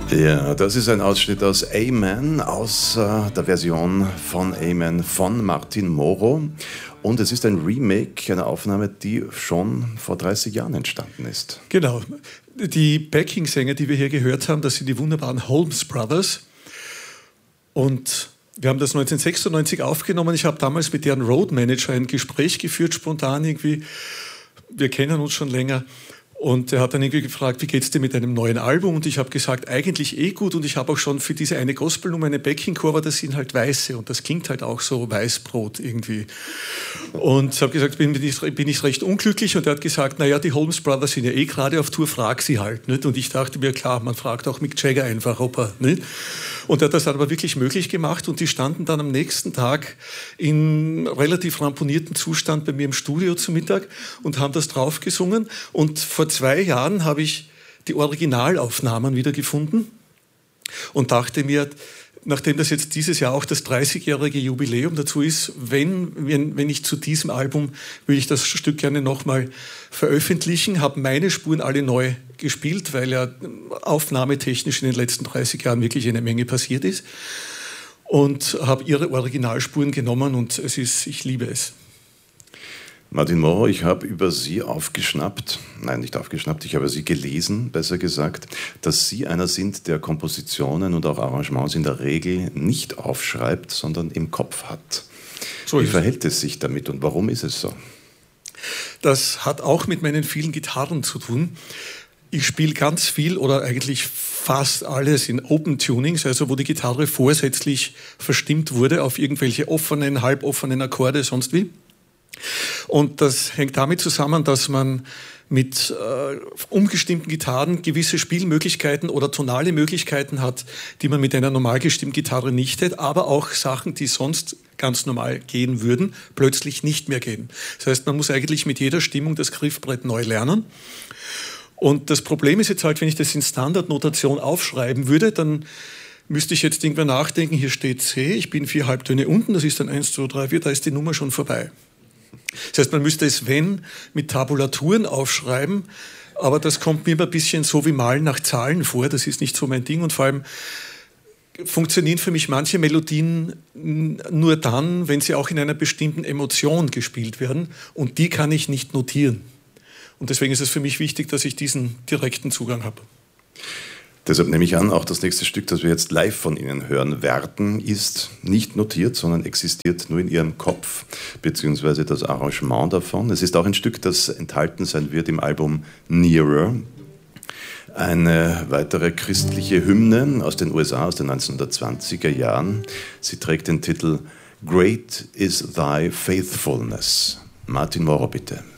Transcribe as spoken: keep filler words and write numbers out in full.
Ja, das ist ein Ausschnitt aus Amen, aus äh, der Version von Amen von Martin Moro. Und es ist ein Remake einer Aufnahme, die schon vor dreißig Jahren entstanden ist. Genau. Die Backing-Sänger, die wir hier gehört haben, das sind die wunderbaren Holmes Brothers. Und wir haben das neunzehnhundertsechsundneunzig aufgenommen. Ich habe damals mit deren Roadmanager ein Gespräch geführt, spontan irgendwie. Wir kennen uns schon länger. Und er hat dann irgendwie gefragt, wie geht's dir mit einem neuen Album? Und ich habe gesagt, eigentlich eh gut. Und ich habe auch schon für diese eine Gospelnummer eine Backing-Cover, das sind halt Weiße. Und das klingt halt auch so Weißbrot irgendwie. Und ich habe gesagt, bin ich, bin ich recht unglücklich? Und er hat gesagt, naja, die Holmes Brothers sind ja eh gerade auf Tour, frag sie halt. Nicht? Und ich dachte mir, klar, man fragt auch Mick Jagger einfach, ob er... Nicht? Und er hat das dann aber wirklich möglich gemacht. Und die standen dann am nächsten Tag in relativ ramponiertem Zustand bei mir im Studio zu Mittag und haben das drauf gesungen. Und vor zwei Jahren habe ich die Originalaufnahmen wiedergefunden und dachte mir, nachdem das jetzt dieses Jahr auch das dreißigjährige Jubiläum dazu ist, wenn, wenn, wenn ich zu diesem Album, will ich das Stück gerne nochmal veröffentlichen, habe meine Spuren alle neu gespielt, weil ja aufnahmetechnisch in den letzten dreißig Jahren wirklich eine Menge passiert ist, und habe ihre Originalspuren genommen und es ist, ich liebe es. Martin Moro, ich habe über Sie aufgeschnappt, nein, nicht aufgeschnappt, ich habe Sie gelesen, besser gesagt, dass Sie einer sind, der Kompositionen und auch Arrangements in der Regel nicht aufschreibt, sondern im Kopf hat. So Wie verhält es sich damit und warum ist es so? Das hat auch mit meinen vielen Gitarren zu tun. Ich spiele ganz viel oder eigentlich fast alles in Open Tunings, also wo die Gitarre vorsätzlich verstimmt wurde auf irgendwelche offenen, halboffenen Akkorde, sonst wie. Und das hängt damit zusammen, dass man mit äh, umgestimmten Gitarren gewisse Spielmöglichkeiten oder tonale Möglichkeiten hat, die man mit einer normal gestimmten Gitarre nicht hätte, aber auch Sachen, die sonst ganz normal gehen würden, plötzlich nicht mehr gehen. Das heißt, man muss eigentlich mit jeder Stimmung das Griffbrett neu lernen. Und das Problem ist jetzt halt, wenn ich das in Standardnotation aufschreiben würde, dann müsste ich jetzt irgendwann nachdenken, hier steht C, ich bin vier Halbtöne unten, das ist dann eins, zwei, drei, vier, da ist die Nummer schon vorbei. Das heißt, man müsste es, wenn, mit Tabulaturen aufschreiben, aber das kommt mir immer ein bisschen so wie Malen nach Zahlen vor, das ist nicht so mein Ding, und vor allem funktionieren für mich manche Melodien nur dann, wenn sie auch in einer bestimmten Emotion gespielt werden, und die kann ich nicht notieren. Und deswegen ist es für mich wichtig, dass ich diesen direkten Zugang habe. Deshalb nehme ich an, auch das nächste Stück, das wir jetzt live von Ihnen hören werden, ist nicht notiert, sondern existiert nur in Ihrem Kopf, beziehungsweise das Arrangement davon. Es ist auch ein Stück, das enthalten sein wird im Album Nearer. Eine weitere christliche Hymne aus den U S A, aus den neunzehnhundertzwanziger Jahren. Sie trägt den Titel Great is Thy Faithfulness. Martin Moro, bitte.